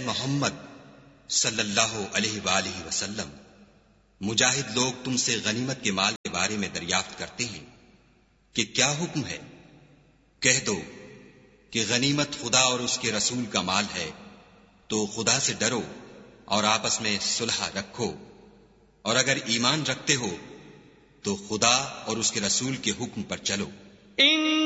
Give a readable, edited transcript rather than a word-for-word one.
मोहम्मद सल्लल्लाहु अलैहि वसल्लम, मुजाहिद लोग तुमसे गनीमत के माल के बारे में दरियाफ्त करते हैं कि क्या हुक्म है। कह दो कि गनीमत खुदा और उसके रसूल का माल है, तो खुदा से डरो और आपस में सुलह रखो, और अगर ईमान रखते हो तो खुदा और उसके रसूल के हुक्म पर चलो।